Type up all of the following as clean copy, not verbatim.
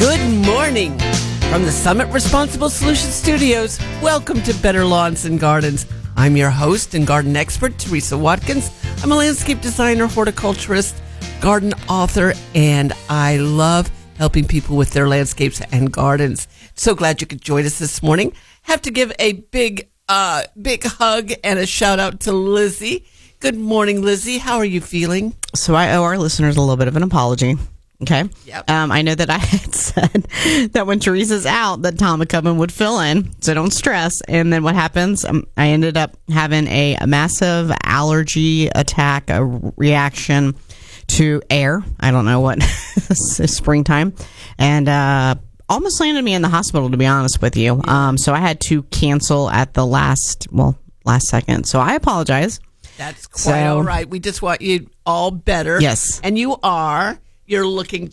Good morning from the Summit Responsible Solutions Studios. Welcome to Better Lawns and Gardens. I'm your host and garden expert, Teresa Watkins. I'm a landscape designer, horticulturist, garden author, and I love helping people with their landscapes and gardens. So glad you could join us this morning. Have to give a big hug and a shout out to Lizzie. Good morning, Lizzie. How are you feeling? So I owe our listeners a little bit of an apology. Okay. Yep. I know that I had said that when Teresa's out, that Tom McCubbin would fill in. So don't stress. And then what happens? I ended up having a massive allergy attack, a reaction to air. I don't know what. It's springtime. And almost landed me in the hospital, to be honest with you. So I had to cancel at the last second. So I apologize. That's quite all right. We just want you all better. Yes. And you are. You're looking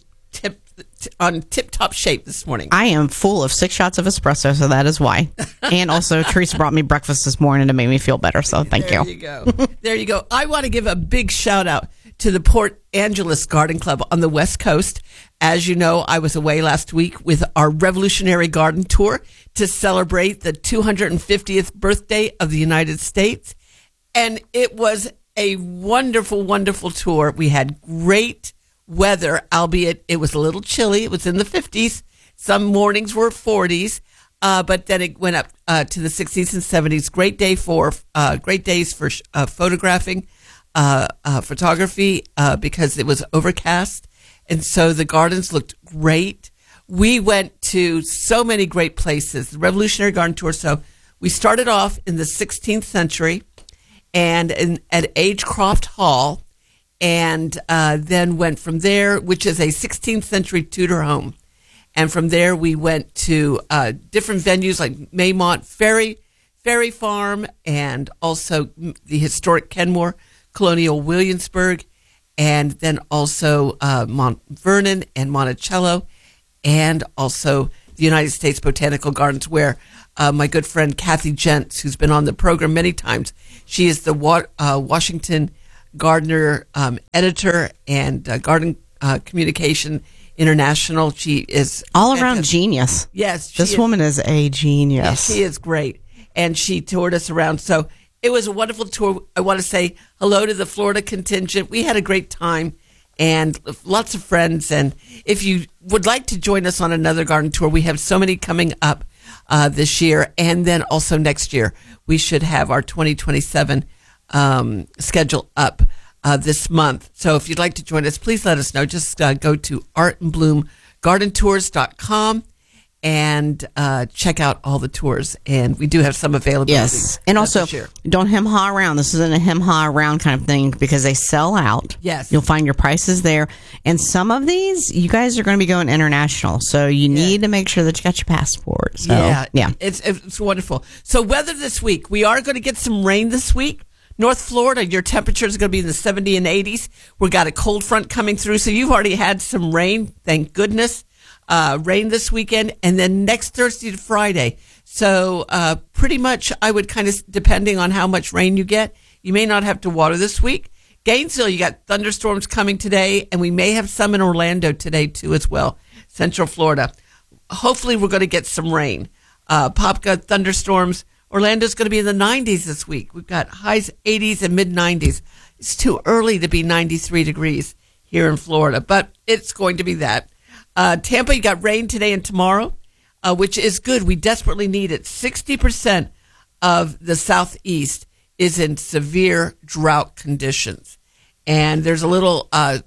tip-top shape this morning. I am full of 6 shots of espresso, so that is why. And also, Teresa brought me breakfast this morning to make me feel better, so thank you. There you go. There you go. I want to give a big shout-out to the Port Angeles Garden Club on the West Coast. As you know, I was away last week with our Revolutionary Garden Tour to celebrate the 250th birthday of the United States. And it was a wonderful, wonderful tour. We had great weather, albeit it was a little chilly. It was in the 50s. Some mornings were 40s, but then it went up to the 60s and 70s. Great days for photographing, photography, because it was overcast. And so the gardens looked great. We went to so many great places, the Revolutionary Garden Tour. So we started off in the 16th century and at Agecroft Hall. And then went from there, which is a 16th century Tudor home. And from there, we went to different venues like Maymont Ferry Farm, and also the historic Kenmore, Colonial Williamsburg, and then also Mount Vernon and Monticello, and also the United States Botanical Gardens, where my good friend Kathy Jentz, who's been on the program many times, she is the Washington Gardener editor and Garden Communication International. She is all around genius. Yes, this woman is a genius. Yeah, she is great, and she toured us around. So it was a wonderful tour. I want to say hello to the Florida contingent. We had a great time and lots of friends. And if you would like to join us on another garden tour, we have so many coming up this year, and then also next year we should have our 2027 schedule up this month. So if you'd like to join us, please let us know. Just go to artandbloomgardentours.com and check out all the tours. And we do have some availability. Yes. And also, don't hem-haw around. This isn't a hem-haw around kind of thing because they sell out. Yes. You'll find your prices there. And some of these, you guys are going to be going international. So you need to make sure that you got your passport. So, yeah. It's wonderful. So weather this week, we are going to get some rain this week. North Florida, your temperatures are going to be in the 70s and 80s. We've got a cold front coming through, so you've already had some rain, thank goodness. Rain this weekend, and then next Thursday to Friday. So pretty much I would kind of, depending on how much rain you get, you may not have to water this week. Gainesville, you got thunderstorms coming today, and we may have some in Orlando today too as well, Central Florida. Hopefully we're going to get some rain. Popka, thunderstorms. Orlando's going to be in the 90s this week. We've got highs 80s and mid-90s. It's too early to be 93 degrees here in Florida, but it's going to be that. Tampa, you got rain today and tomorrow, which is good. We desperately need it. 60% of the southeast is in severe drought conditions. And there's a little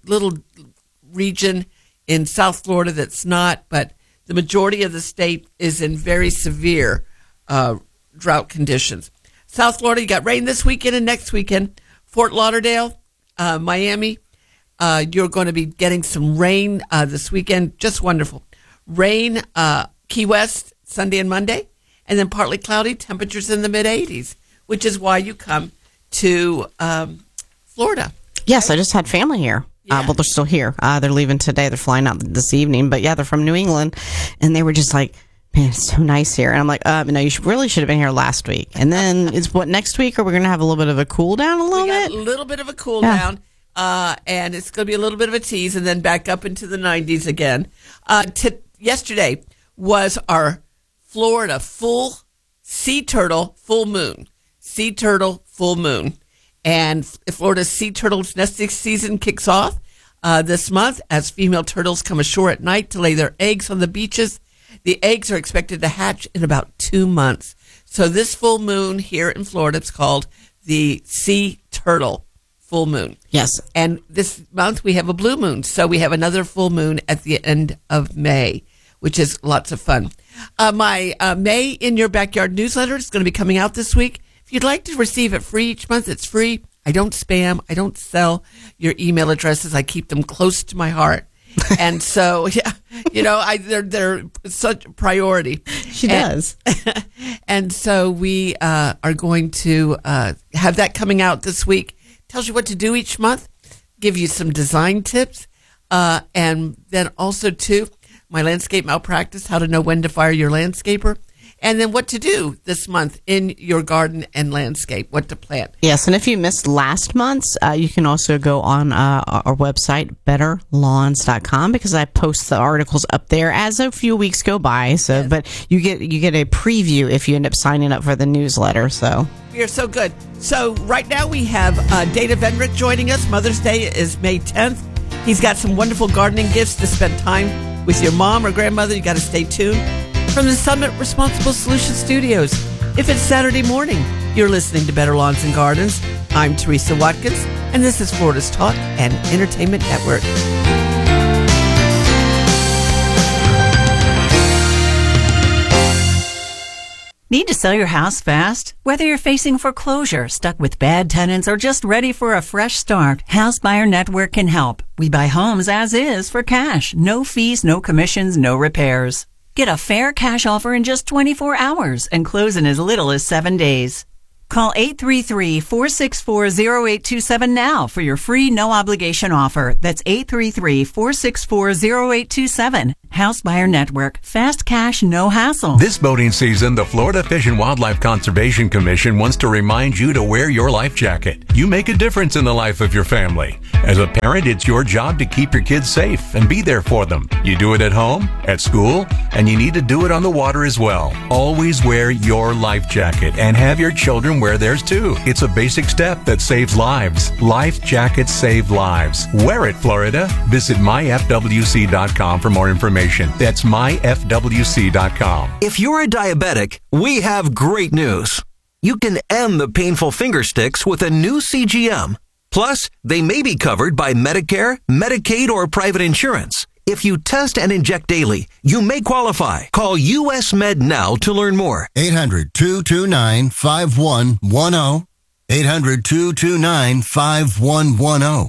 region in South Florida that's not, but the majority of the state is in very severe drought conditions. South Florida, you got rain this weekend and next weekend. Fort Lauderdale, Miami, you're going to be getting some rain this weekend. Just wonderful. Rain, Key West, Sunday and Monday, and then partly cloudy, temperatures in the mid-80s, which is why you come to Florida. Yes, I just had family here. Yeah. Well, they're still here. They're leaving today. They're flying out this evening. But yeah, they're from New England, and they were just like, man, it's so nice here. And I'm like, no, you really should have been here last week. And then it's next week, or we're going to have a little bit of a cool down a little bit? A little bit of a cool down. And it's going to be a little bit of a tease and then back up into the 90s again. yesterday was our Florida full sea turtle full moon. Sea turtle full moon. And Florida's sea turtles nesting season kicks off this month as female turtles come ashore at night to lay their eggs on the beaches. The eggs are expected to hatch in about 2 months. So this full moon here in Florida, it's called the sea turtle full moon. Yes. And this month we have a blue moon. So we have another full moon at the end of May, which is lots of fun. My May in Your Backyard newsletter is going to be coming out this week. If you'd like to receive it free each month, it's free. I don't spam. I don't sell your email addresses. I keep them close to my heart. And so, yeah, they're such a priority. She does. And so we are going to have that coming out this week. Tells you what to do each month, give you some design tips, and then also, too, my landscape malpractice, how to know when to fire your landscaper, and then what to do this month in your garden and landscape, what to plant. Yes, and if you missed last month's, you can also go on our website, betterlawns.com, because I post the articles up there as a few weeks go by. So, yes. But you get a preview if you end up signing up for the newsletter. So you're so good. So right now we have Dana Vendrick joining us. Mother's Day is May 10th. He's got some wonderful gardening gifts to spend time with your mom or grandmother. You got to stay tuned. From the Summit Responsible Solutions Studios. If it's Saturday morning, you're listening to Better Lawns and Gardens. I'm Teresa Watkins, and this is Florida's Talk and Entertainment Network. Need to sell your house fast? Whether you're facing foreclosure, stuck with bad tenants, or just ready for a fresh start, House Buyer Network can help. We buy homes as is for cash. No fees, no commissions, no repairs. Get a fair cash offer in just 24 hours and close in as little as 7 days. Call 833-464-0827 now for your free no-obligation offer. That's 833-464-0827. House Buyer Network. Fast cash, no hassle. This boating season, the Florida Fish and Wildlife Conservation Commission wants to remind you to wear your life jacket. You make a difference in the life of your family. As a parent, it's your job to keep your kids safe and be there for them. You do it at home, at school, and you need to do it on the water as well. Always wear your life jacket and have your children wear theirs too. It's a basic step that saves lives. Life jackets save lives. Wear it, Florida. Visit myfwc.com for more information. That's myfwc.com. If you're a diabetic, we have great news. You can end the painful finger sticks with a new CGM. Plus, they may be covered by Medicare, Medicaid, or private insurance. If you test and inject daily, you may qualify. Call US Med now to learn more. 800-229-5110. 800-229-5110.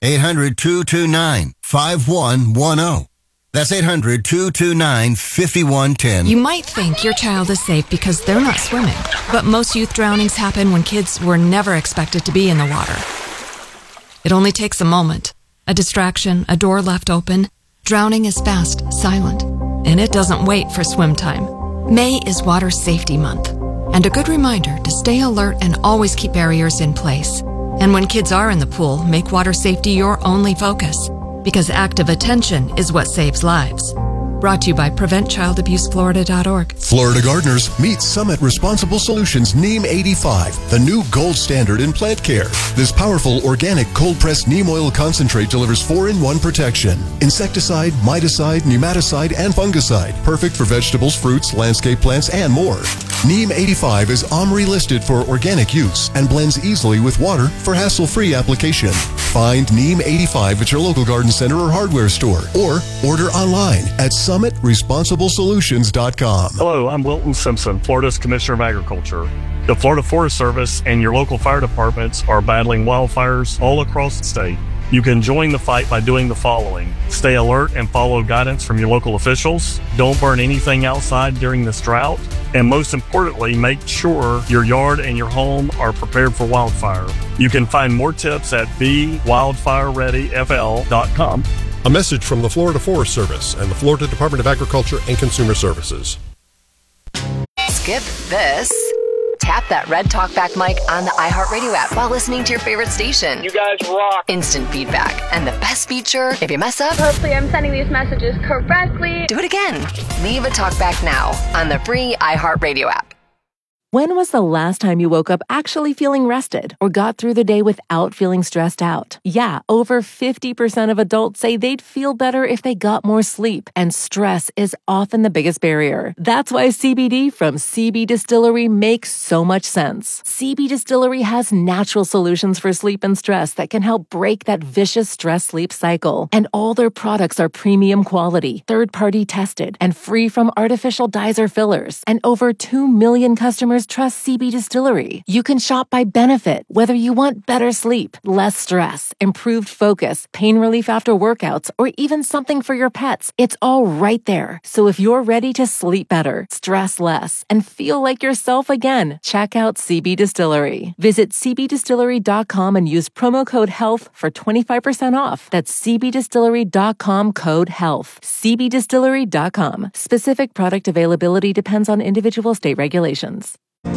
800-229-5110. That's 800-229-5110. You might think your child is safe because they're not swimming, but most youth drownings happen when kids were never expected to be in the water. It only takes a moment, a distraction, a door left open. Drowning is fast, silent, and it doesn't wait for swim time. May is Water Safety Month, and a good reminder to stay alert and always keep barriers in place. And when kids are in the pool, make water safety your only focus, because active attention is what saves lives. Brought to you by PreventChildAbuseFlorida.org. Florida gardeners, meet Summit Responsible Solutions Neem 85, the new gold standard in plant care. This powerful organic cold-pressed neem oil concentrate delivers 4-in-1 protection. Insecticide, miticide, pneumaticide, and fungicide. Perfect for vegetables, fruits, landscape plants, and more. Neem 85 is OMRI listed for organic use and blends easily with water for hassle-free application. Find Neem 85 at your local garden center or hardware store, or order online at SummitResponsibleSolutions.com. Hello, I'm Wilton Simpson, Florida's Commissioner of Agriculture. The Florida Forest Service and your local fire departments are battling wildfires all across the state. You can join the fight by doing the following. Stay alert and follow guidance from your local officials. Don't burn anything outside during this drought. And most importantly, make sure your yard and your home are prepared for wildfire. You can find more tips at BeWildfireReadyFL.com. A message from the Florida Forest Service and the Florida Department of Agriculture and Consumer Services. Skip this. Tap that red talkback mic on the iHeartRadio app while listening to your favorite station. You guys rock. Instant feedback. And the best feature, if you mess up, hopefully I'm sending these messages correctly. Do it again. Leave a talkback now on the free iHeartRadio app. When was the last time you woke up actually feeling rested or got through the day without feeling stressed out? Yeah, over 50% of adults say they'd feel better if they got more sleep, and stress is often the biggest barrier. That's why CBD from CB Distillery makes so much sense. CB Distillery has natural solutions for sleep and stress that can help break that vicious stress-sleep cycle. And all their products are premium quality, third-party tested, and free from artificial dyes or fillers. And over 2 million customers trust CB Distillery. You can shop by benefit, whether you want better sleep, less stress, improved focus, pain relief after workouts, or even something for your pets. It's all right there. So if you're ready to sleep better, stress less, and feel like yourself again, check out CB Distillery. Visit cbdistillery.com and use promo code HEALTH for 25% off. That's cbdistillery.com code HEALTH. cbdistillery.com. Specific product availability depends on individual state regulations.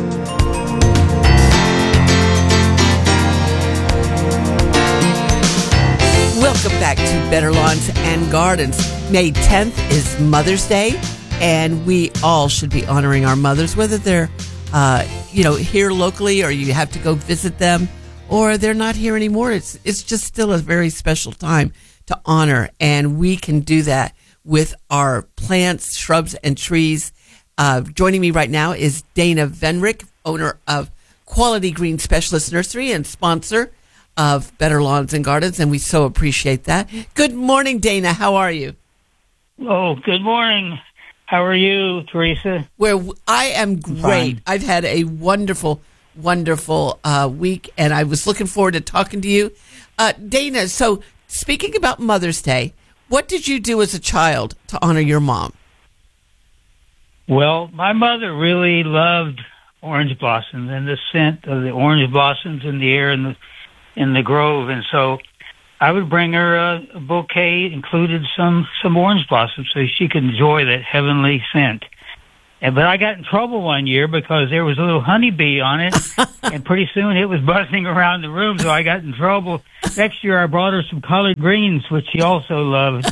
Welcome back to Better Lawns and Gardens. May 10th is Mother's Day, and we all should be honoring our mothers, whether they're, here locally or you have to go visit them, or they're not here anymore. It's just still a very special time to honor, and we can do that with our plants, shrubs, and trees. Joining me right now is Dana Venrick, owner of Quality Green Specialist Nursery and sponsor of Better Lawns and Gardens, and we so appreciate that. Good morning, Dana. How are you? Oh, good morning. How are you, Teresa? Well, I am great. Fine. I've had a wonderful week, and I was looking forward to talking to you. Dana, so speaking about Mother's Day, what did you do as a child to honor your mom? Well, my mother really loved orange blossoms and the scent of the orange blossoms in the air in the grove, and so I would bring her a bouquet, included some orange blossoms, so she could enjoy that heavenly scent. But I got in trouble one year because there was a little honeybee on it, and pretty soon it was buzzing around the room, so I got in trouble. Next year I brought her some collard greens, which she also loved.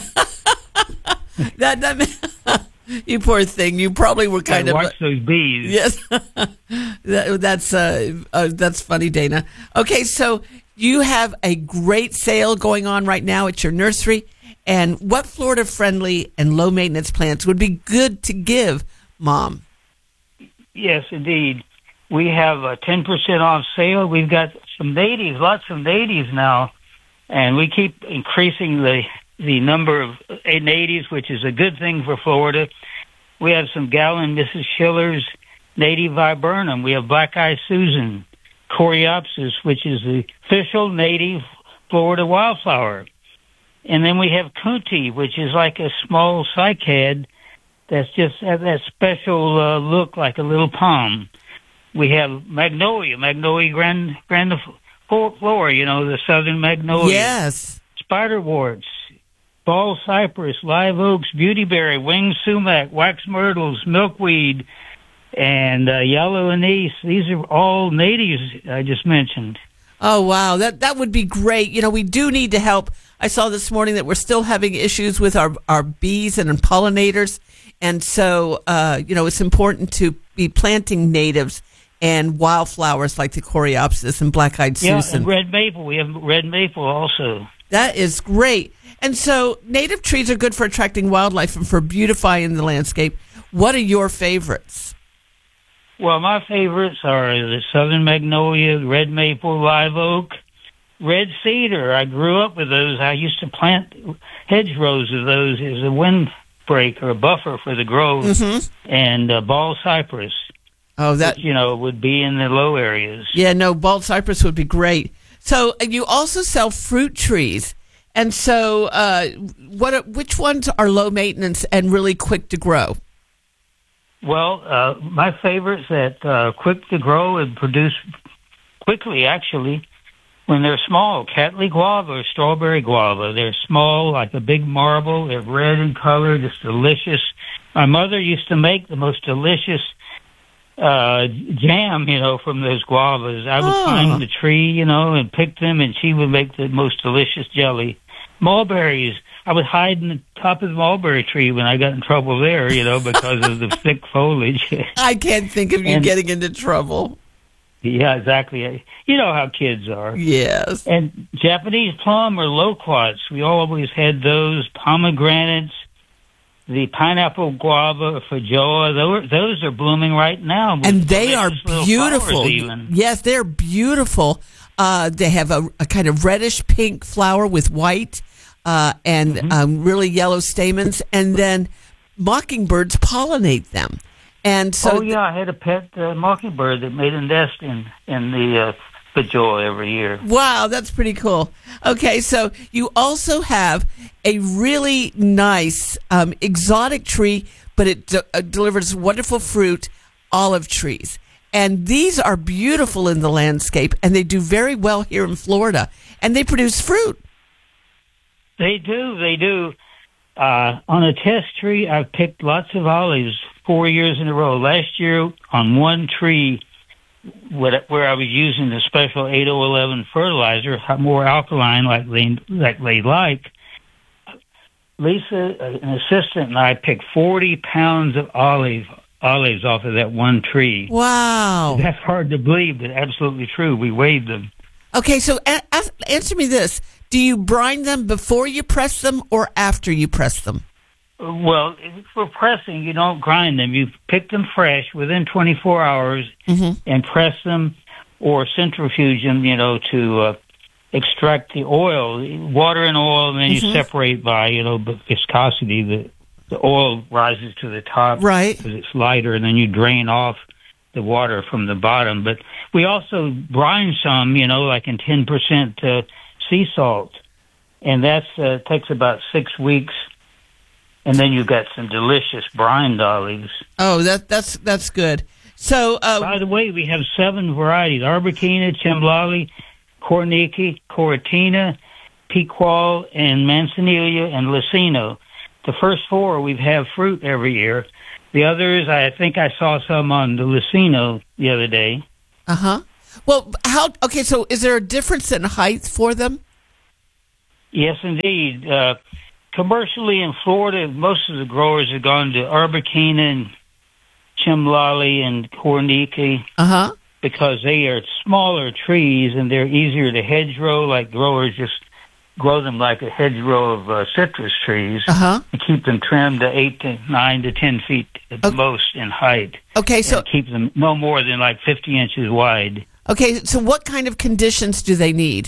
You poor thing. You probably were kind of watch those bees. Yes, that's funny, Dana. Okay, so you have a great sale going on right now at your nursery. And what Florida-friendly and low-maintenance plants would be good to give Mom? Yes, indeed. We have a 10% off sale. We've got some natives, lots of natives now, and we keep increasing the number of natives, which is a good thing for Florida. We have some Gallon Mrs. Schiller's native viburnum. We have Black-Eyed Susan, Coreopsis, which is the official native Florida wildflower. And then we have Kunti, which is like a small cycad that's just have that special look like a little palm. We have Magnolia grandiflora, the southern magnolia. Yes. Spiderworts, ball cypress, live oaks, beautyberry, winged sumac, wax myrtles, milkweed, and yellow anise. These are all natives I just mentioned. Oh, wow. That would be great. We do need to help. I saw this morning that we're still having issues with our bees and pollinators. And so, it's important to be planting natives and wildflowers like the Coreopsis and Black-Eyed Susan. Yeah, and red maple. We have red maple also. That is great. And so native trees are good for attracting wildlife and for beautifying the landscape. What are your favorites? Well, my favorites are the southern magnolia, red maple, live oak, red cedar. I grew up with those. I used to plant hedgerows of those as a windbreak or a buffer for the grove. Mm-hmm. And ball cypress. Oh, that which, would be in the low areas. Yeah, no, ball cypress would be great. So you also sell fruit trees. And so which ones are low maintenance and really quick to grow? Well, my favorites that quick to grow and produce quickly, actually, when they're small. Cattleya guava or strawberry guava. They're small, like a big marble. They're red in color, just delicious. My mother used to make the most delicious jam, from those guavas. I would climb the tree, and pick them, and she would make the most delicious jelly. Mulberries. I would hide in the top of the mulberry tree when I got in trouble there, because of the thick foliage. I can't think of you getting into trouble. Yeah, exactly. You know how kids are. Yes. And Japanese plum or loquats, we always had those. Pomegranates, the pineapple guava, feijoa, those are blooming right now. And they are beautiful. Yes, they're beautiful. They have a kind of reddish pink flower with white and really yellow stamens. And then mockingbirds pollinate them. And so, I had a pet mockingbird that made a nest in the feijoa every year. Wow, that's pretty cool. Okay, so you also have a really nice exotic tree, but it delivers wonderful fruit, olive trees. And these are beautiful in the landscape, and they do very well here in Florida. And they produce fruit. They do. On a test tree, I've picked lots of olives 4 years in a row. Last year, on one tree, where I was using the special 8011 fertilizer, more alkaline like they like, Lisa, an assistant, and I picked 40 pounds of olives off of that one tree. Wow. That's hard to believe, but absolutely true. We weighed them. Okay, so answer me this. Do you brine them before you press them or after you press them? Well, for pressing, you don't grind them. You pick them fresh within 24 hours and press them or centrifuge them, to extract the oil, water and oil, and then you separate by, viscosity. The oil rises to the top because it's lighter, and then you drain off the water from the bottom. But we also brine some, like in 10% sea salt, and that takes about 6 weeks. And then you've got some delicious brined olives. Oh, that's good. So, by the way, we have 7 varieties: Arbequina, Chimblali, Cornici, Coratina, Pequal, and Manzanilla, and Lucino. The first 4 we have fruit every year. The others, I think I saw some on the Lucino the other day. Well, so is there a difference in height for them? Yes, indeed. Commercially in Florida, most of the growers have gone to Arbequina and Chimblali and Cornici because they are smaller trees and they're easier to hedgerow. Like growers just grow them like a hedgerow of citrus trees and keep them trimmed to 9 to 10 feet at the most in height. Okay, so keep them no more than like 50 inches wide. Okay, so what kind of conditions do they need?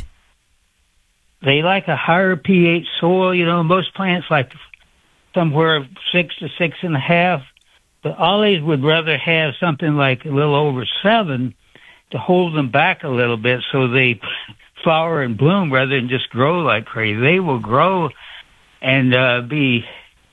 They like a higher pH soil. Most plants like somewhere 6 to 6.5. But olives would rather have something like a little over 7 to hold them back a little bit so they flower and bloom rather than just grow like crazy. They will grow and be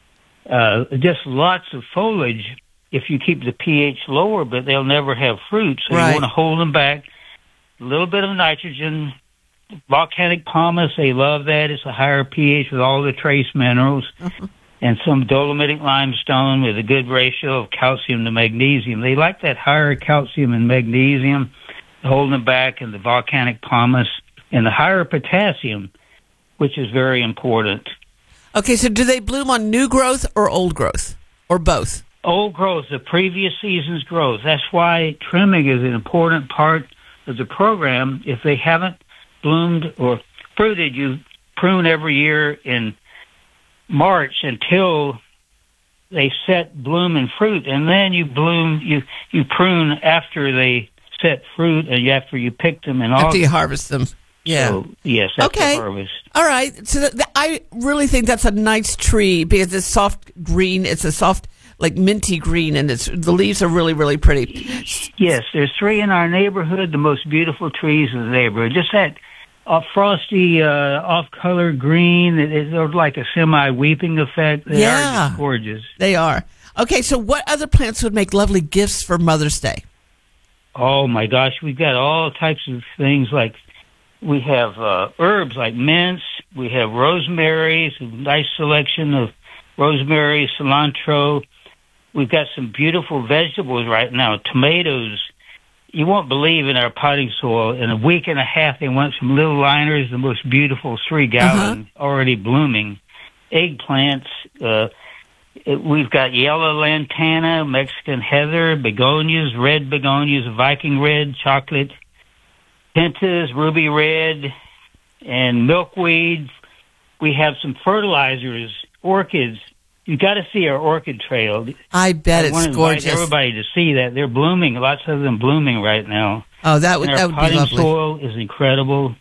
just lots of foliage if you keep the pH lower, but they'll never have fruit. So you want to hold them back. A little bit of nitrogen. Volcanic pumice, they love that. It's a higher pH with all the trace minerals. And some dolomitic limestone with a good ratio of calcium to magnesium. They like that higher calcium and magnesium, holding them back, and the volcanic pumice, and the higher potassium, which is very important. Okay, so do they bloom on new growth or old growth, or both? Old growth, the previous season's growth. That's why trimming is an important part of the program. If they haven't bloomed or fruited, you prune every year in March until they set bloom and fruit, and then you prune after they set fruit and after you pick them in August. After you harvest them. Yeah. So, yes, that's the harvest. All right. So I really think that's a nice tree because it's soft green. It's a soft, like minty green, and the leaves are really, really pretty. Yes, there's 3 in our neighborhood, the most beautiful trees in the neighborhood. Just that frosty, off-color green. They're like a semi-weeping effect. They are just gorgeous. They are. Okay, so what other plants would make lovely gifts for Mother's Day? Oh, my gosh. We've got all types of things. Like we have herbs like mints. We have rosemary, a nice selection of rosemary, cilantro, We've got some beautiful vegetables right now. Tomatoes. You won't believe in our potting soil. In a week and a half, they went from little liners, the most beautiful 3-gallon, already blooming. Eggplants. We've got yellow lantana, Mexican heather, begonias, red begonias, Viking red, chocolate, pentas, ruby red, and milkweed. We have some fertilizers, orchids. You got to see our orchid trail. I bet it's gorgeous. I want to invite everybody to see that. They're blooming. Lots of them blooming right now. Oh, that would be lovely. Our potting soil is incredible.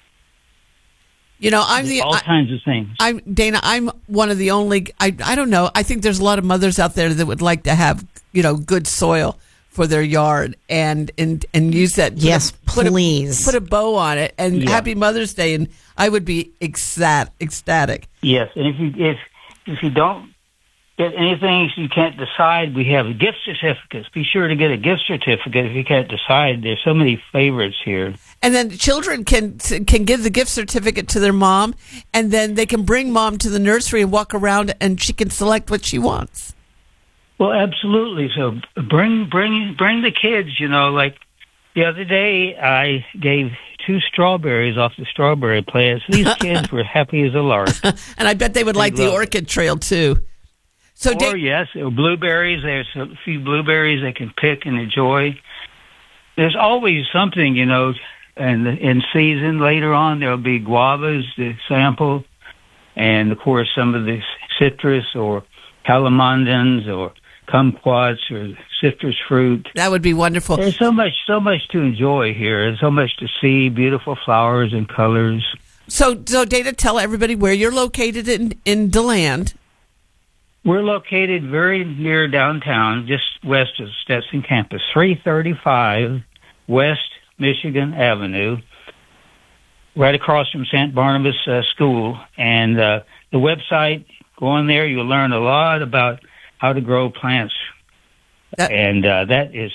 You know, all kinds of things. Dana, I'm one of the only. I don't know. I think there's a lot of mothers out there that would like to have, you know, good soil for their yard and use that. Yes, please put a bow on it. And Happy Mother's Day. And I would be ecstatic. Yes, and if you don't get anything, you can't decide, we have gift certificates. Be sure to get a gift certificate if you can't decide. There's so many favorites here. And then children can give the gift certificate to their mom, and then they can bring mom to the nursery and walk around, and she can select what she wants. Well, absolutely. So bring the kids. You know, like the other day, I gave 2 strawberries off the strawberry plants. These kids were happy as a lark. And I bet they would like the orchid trail too. So yes, blueberries. There's a few blueberries they can pick and enjoy. There's always something, you know. And in season later on, there'll be guavas to sample, and of course some of the citrus or calamondins or kumquats or citrus fruit. That would be wonderful. There's so much to enjoy here. There's so much to see, beautiful flowers and colors. So Dana, tell everybody where you're located in DeLand. We're located very near downtown, just west of Stetson campus, 335 West Michigan Avenue, right across from St. Barnabas School. And the website, go on there, you'll learn a lot about how to grow plants. And that is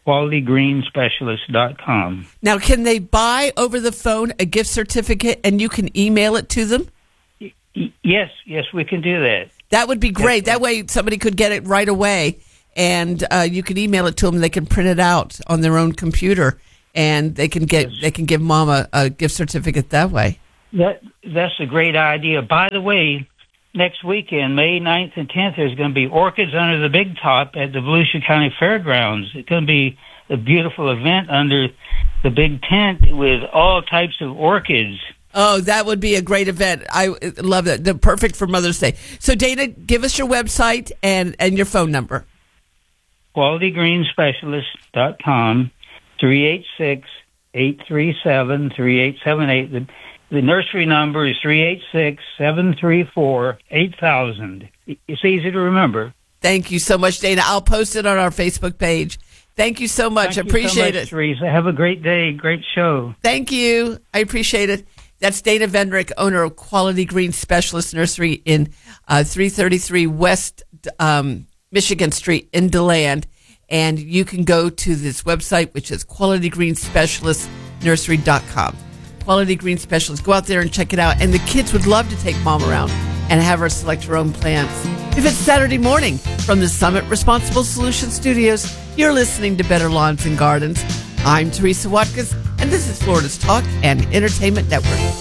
QualityGreenSpecialist.com. Now, can they buy over the phone a gift certificate and you can email it to them? Yes, we can do that. That would be great. That way somebody could get it right away, and you can email it to them. They can print it out on their own computer, and they can give mom a gift certificate that way. That's a great idea. By the way, next weekend, May 9th and 10th, there's going to be Orchids Under the Big Top at the Volusia County Fairgrounds. It's going to be a beautiful event under the big tent with all types of orchids. Oh, that would be a great event. I love that. They're perfect for Mother's Day. So, Dana, give us your website and your phone number. QualityGreenSpecialist.com, 386-837-3878. The nursery number is 386-734-8000. It's easy to remember. Thank you so much, Dana. I'll post it on our Facebook page. Thank you so much. I appreciate it. Teresa. Have a great day. Great show. Thank you. I appreciate it. That's Dana Vendrick, owner of Quality Green Specialist Nursery in 333 West Michigan Street in DeLand. And you can go to this website, which is QualityGreenSpecialistNursery.com. Quality Green Specialist. Go out there and check it out. And the kids would love to take mom around and have her select her own plants. If it's Saturday morning from the Summit Responsible Solutions Studios, you're listening to Better Lawns and Gardens. I'm Teresa Watkins, and this is Florida's Talk and Entertainment Network.